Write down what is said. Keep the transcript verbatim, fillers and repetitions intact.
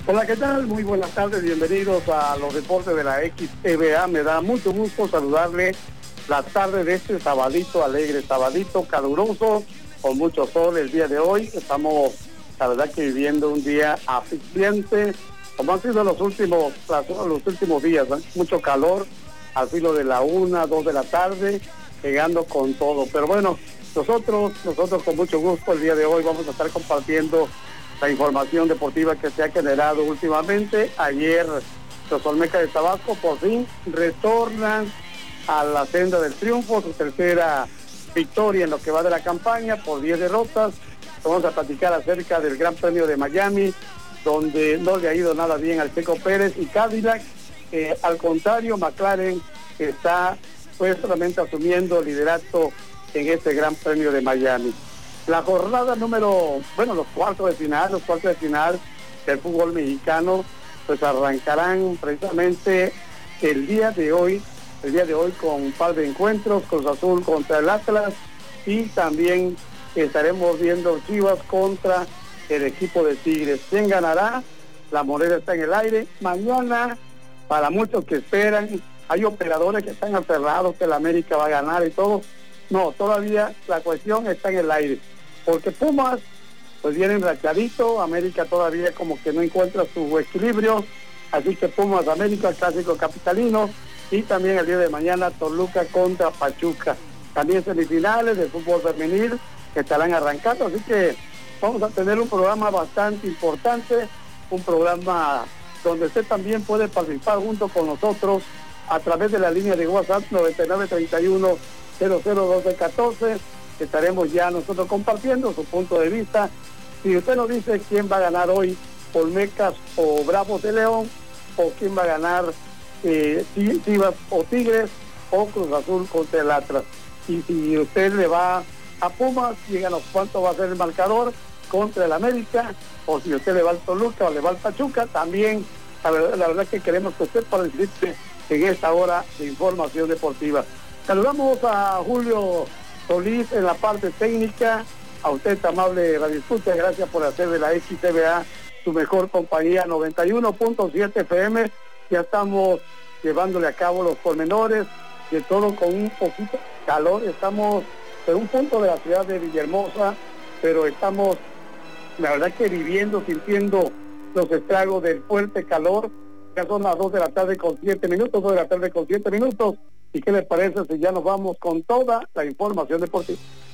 Hola, ¿qué tal? Muy buenas tardes, bienvenidos a los deportes de la X T V A. Me da mucho gusto saludarle la tarde de este sabadito alegre, sabadito caluroso, con mucho sol el día de hoy. Estamos, la verdad, que viviendo un día asfixiante, como han sido los últimos, los últimos días, ¿eh? Mucho calor, al filo de la una, dos de la tarde, llegando con todo. Pero bueno, nosotros, nosotros con mucho gusto el día de hoy vamos a estar compartiendo la información deportiva que se ha generado últimamente. Ayer los Olmecas de Tabasco por fin retornan a la senda del triunfo, su tercera victoria en lo que va de la campaña por diez derrotas. Vamos a platicar acerca del Gran Premio de Miami, donde no le ha ido nada bien al Checo Pérez y Cadillac. Eh, al contrario, McLaren está pues solamente asumiendo liderato en este Gran Premio de Miami. La jornada número, bueno, los cuartos de final, los cuartos de final del fútbol mexicano, pues arrancarán precisamente el día de hoy, el día de hoy con un par de encuentros, Cruz Azul contra el Atlas, y también estaremos viendo Chivas contra el equipo de Tigres. ¿Quién ganará? La moneda está en el aire. Mañana, para muchos que esperan, hay operadores que están aferrados que el América va a ganar y todo. No, todavía la cuestión está en el aire, porque Pumas pues viene enrachadito, América todavía como que no encuentra su equilibrio, así que Pumas América, clásico capitalino, y también el día de mañana Toluca contra Pachuca, también semifinales de fútbol femenil que estarán arrancando, así que vamos a tener un programa bastante importante, un programa donde usted también puede participar junto con nosotros a través de la línea de WhatsApp noventa y nueve treinta y uno cero cero doce catorce. Estaremos ya nosotros compartiendo su punto de vista. Si usted nos dice quién va a ganar hoy, Olmecas o Bravos de León, o quién va a ganar eh, Chivas o Tigres, o Cruz Azul contra el Atlas. Y si usted le va a Pumas, díganos cuánto va a ser el marcador contra el América, o si usted le va al Toluca o le va al Pachuca, también la verdad, la verdad que queremos que usted participe en esta hora de información deportiva. Saludamos a Julio Solís en la parte técnica, a usted, amable radioescucha, gracias por hacer de la X T V A su mejor compañía. Noventa y uno punto siete F M, ya estamos llevándole a cabo los pormenores de todo con un poquito de calor. Estamos en un punto de la ciudad de Villahermosa, pero estamos, la verdad, que viviendo, sintiendo los estragos del fuerte calor. Ya son las dos de la tarde con siete minutos, dos de la tarde con siete minutos. ¿Y qué les parece si ya nos vamos con toda la información deportiva?